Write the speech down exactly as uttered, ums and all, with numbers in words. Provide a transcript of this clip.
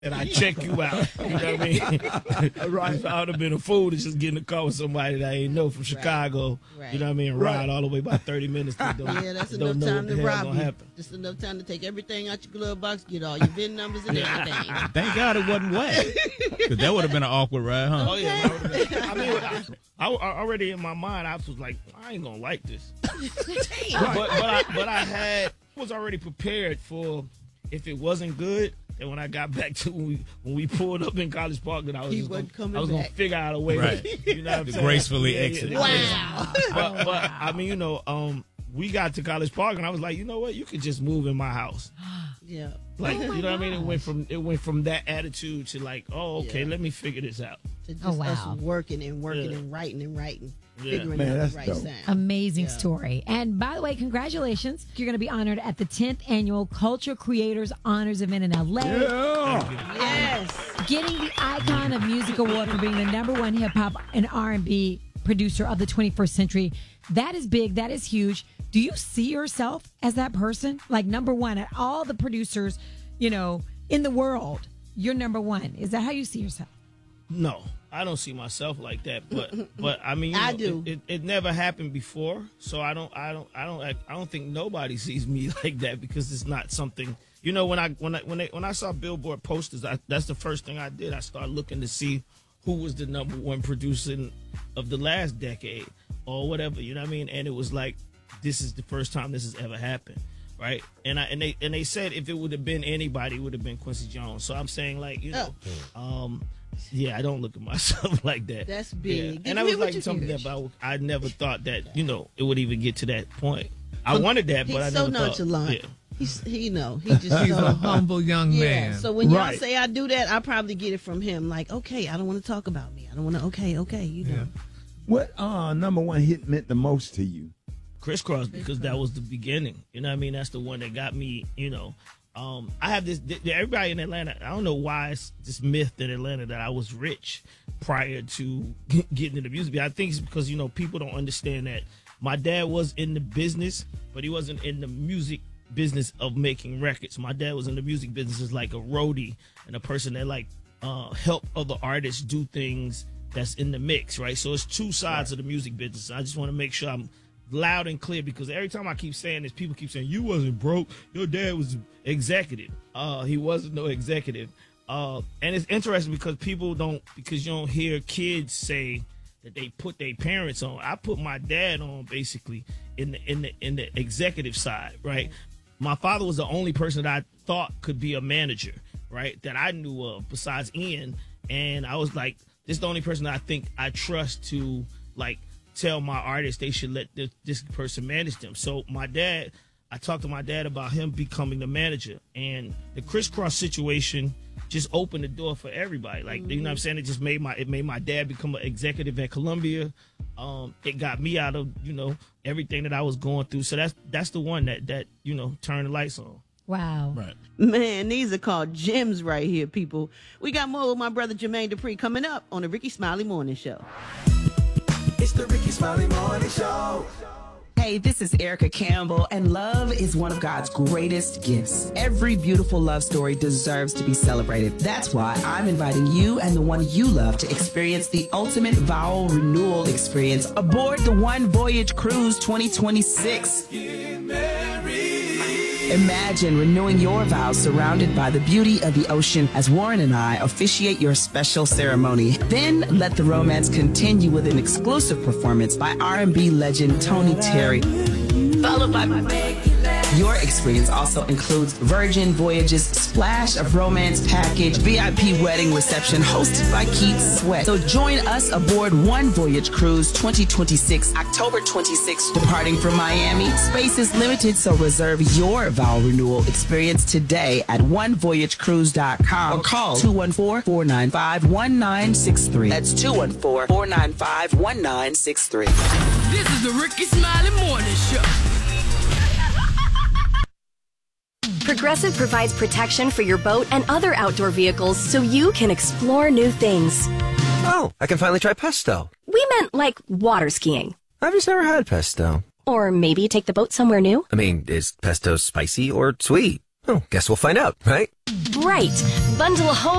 and I check you out. You know what I mean? Right. I would have been a fool to just get in the car with somebody that I ain't know from Chicago. Right. You know what I mean? Ride right. all the way about thirty minutes. To don't, yeah, that's don't enough time to rob you. Happen. Just enough time to take everything out your glove box, get all your V I N numbers and everything. Thank God it wasn't wet. Because that would have been an awkward ride, huh? Oh, yeah. Been, I mean, I, I already in my mind, I was like, I ain't going to like this. but, but, I, but I had, was already prepared for if it wasn't good. And when I got back to when we, when we pulled up in College Park, that I was, gonna, I was going to figure out a way right. to, you know what I'm saying? gracefully yeah, exit. Yeah, wow. But, but, I mean, you know, um, we got to College Park, and I was like, you know what? You could just move in my house. Yeah. Like, oh you know what I mean? It went from it went from that attitude to like, oh, okay, yeah. let me figure this out. To just oh, wow. us working and working yeah. and writing and writing. Yeah. Figuring Man, out that's the right dope. sound. Amazing yeah. story. And by the way, congratulations. You're going to be honored at the tenth Annual Culture Creators Honors Event in L A. Yeah. Yes. Getting the Icon of Music Award for being the number one hip-hop and R and B producer of the twenty-first century. That is big. That is huge. Do you see yourself as that person? Like number one at all the producers, you know, in the world, you're number one. Is that how you see yourself? No, I don't see myself like that. But but I mean, you I know, do. It, it, it never happened before, so I don't I don't I don't I don't think nobody sees me like that because it's not something. You know, when I when I when I, when I saw Billboard posters, I, that's the first thing I did. I started looking to see who was the number one producer of the last decade or whatever. You know what I mean? And it was like, this is the first time this has ever happened, right? And I and they and they said if it would have been anybody, it would have been Quincy Jones. So I'm saying, like, you know, oh. um, yeah, I don't look at myself like that. That's big. Yeah. And I was like something that I, I never thought that, you know, it would even get to that point. I but wanted that, but I so never thought. He's so nonchalant. Yeah. He's he know he just He's so, a humble young yeah. man. So when y'all Right. say I do that, I probably get it from him. Like, okay, I don't want to talk about me. I don't want to. Okay, okay, you know. Yeah. What uh, number one hit meant the most to you? Crisscross, because that was the beginning. You know what I mean? That's the one that got me, you know. Um, I have this, th- everybody in Atlanta, I don't know why it's this myth in Atlanta that I was rich prior to getting into music. I think it's because, you know, people don't understand that my dad was in the business, but he wasn't in the music business of making records. My dad was in the music business as like a roadie and a person that like uh, help other artists do things that's in the mix, right? So it's two sides right. of the music business. I just want to make sure I'm loud and clear because every time I keep saying this, people keep saying, you wasn't broke. Your dad was executive. Uh, he wasn't no executive. Uh, and it's interesting because people don't, because you don't hear kids say that they put their parents on. I put my dad on basically in the, in the, in the executive side, right? My father was the only person that I thought could be a manager, right? That I knew of besides Ian. And I was like, this is the only person that I think I trust to like tell my artists they should let this, this person manage them. So my dad, I talked to my dad about him becoming the manager, and the Crisscross situation just opened the door for everybody. Like, mm-hmm. you know what I'm saying? It just made my, it made my dad become an executive at Columbia. Um, it got me out of, you know, everything that I was going through. So that's, that's the one that, that, you know, turned the lights on. Wow. Right. Man, these are called gems right here, people. We got more with my brother Jermaine Dupri coming up on the Ricky Smiley Morning Show. It's the Ricky Smiley Morning Show. Hey, this is Erica Campbell, and love is one of God's greatest gifts. Every beautiful love story deserves to be celebrated. That's why I'm inviting you and the one you love to experience the ultimate vow renewal experience aboard the One Voyage Cruise twenty twenty-six. Get married. Imagine renewing your vows surrounded by the beauty of the ocean as Warren and I officiate your special ceremony. Then let the romance continue with an exclusive performance by R and B legend Tony Terry. Followed by your experience also includes Virgin Voyages Splash of Romance Package, V I P wedding reception hosted by Keith Sweat. So join us aboard One Voyage Cruise twenty twenty-six, October twenty-sixth, departing from Miami. Space is limited, so reserve your vow renewal experience today at one voyage cruise dot com or call two one four, four nine five, one nine six three. That's two one four, four nine five, one nine six three. This is the Ricky Smiley Morning Show. Progressive provides protection for your boat and other outdoor vehicles so you can explore new things. Oh, I can finally try pesto. We meant like water skiing. I've just never had pesto. Or maybe take the boat somewhere new. I mean, is pesto spicy or sweet? Oh, guess we'll find out, right? Right. Bundle a home